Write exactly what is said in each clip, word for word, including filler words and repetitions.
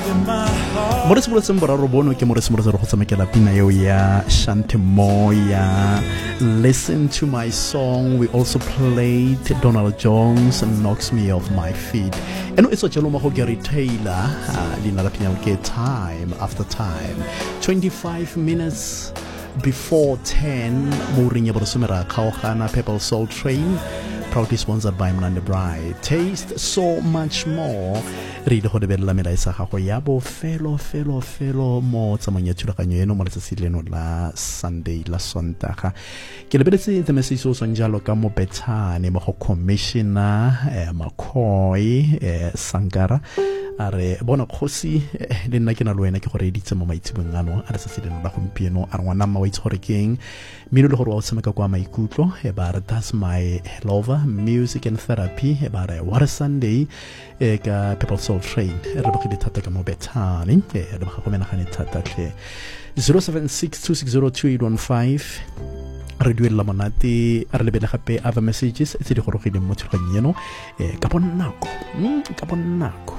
mo re se boletseng boraro bono ke mo re se mo re go tsamekela pina eo ya Shante Moya, Listen to My Song. We also played Donald Jones, Knocks Me Off My Feet. Eno e so jalo mo go Gary Taylor, lina la pina ke Time After Time. twenty-five minutes before ten, mo ring ya borosomera khaogana Purple Soul Train, proudly sponsored by Mnandi Bride. Taste so much more. Re ile go lebella melaetsa gago ya bo felo felo felo mo tsamanya thulaganyo eno mo letsatsi leno la Sunday la Sontaga. Ke lebeletse the message o tsong jalo ka mo Bethane mo go commissioner eh, McCoy eh, Sankara a re bona kgosi eh, le nna ke na le wena ke gore editse mo maitsibong ano a letsatsi leno la gompieno a re ngwana mma wa itshore keng mino le gore wa tshameka kwa maikutlo e ba re that's my lover music and therapy e ba re what a Sunday e ka Purple Soul Train re bogile thata ka mo Bethane e re ba go menagane thata tle zero seven six two six zero two eight one five re duela monate a re lebele gape other messages tse di gorogileng mo thulaganyeno e ka bonako ka bonako.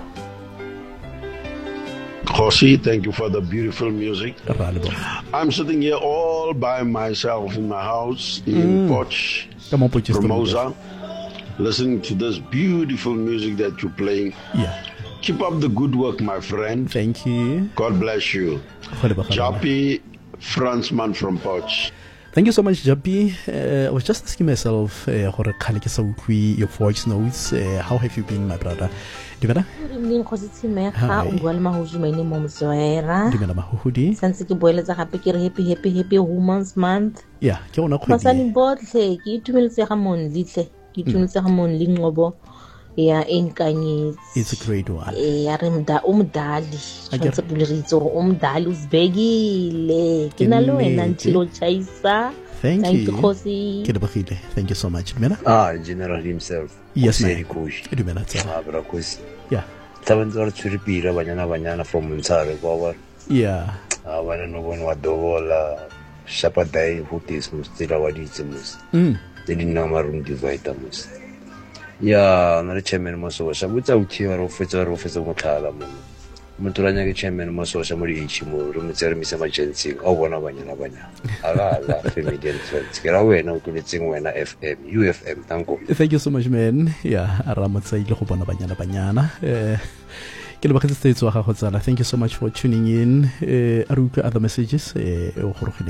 Khosi, thank you for the beautiful music. I'm sitting here all by myself in my house in mm. Poch, Formosa, listening to this beautiful music that you're playing. Yeah. Keep up the good work, my friend. Thank you. God bless you. Jappy Fransman from Poch. Thank you so much, Jappy. Uh, I was just asking myself, uh, your voice notes. Uh, how have you been, my brother? Dimana? Hi. Dimana mahudi. Sanse ke boeletsa gape ke re happy happy happy Women's Month. Yeah, ke ona khodi. Masani botle ke itumeletse ga monli tle. Ke itumeletse ga monli ngobo ya enkanyetsi. It's a great one. Eh ya re mda umdali. Tshwantse bule re itse gore umdali uzibekile. Ke na le wena ntilo chaisa. Thank, Thank you. Khosi. Ke lebogile. Thank you so much. Dimana? Ah, General himself. Yes, ma'am. Dimana tsa. Ah, bra khosi. Yeah. Tabanzora tsiripira banyana banyana from Mtsare kwa. Yeah. Ah, bana no bona wa dogola shapadai hutis mustira wa ditsemus. Mm. Tedi na marum divide mus. Ya, na le chairman mo so sha butsa uthiwa ro fetsa ro fetsa mo tlhala mo. Motulanya ke chairman mo so sha mo di ichimo ro mtsere mise emergency a bona banyana banyana. Ala la family and friends. Ke ra wena o tuletseng wena F M, U F M tango. Thank you so much, man. Yeah, aramotsa ile go bona banyana banyana. Eh ke le baketse tsetso ga go tsala. Thank you so much for tuning in. Eh a re utlwe other messages eh o go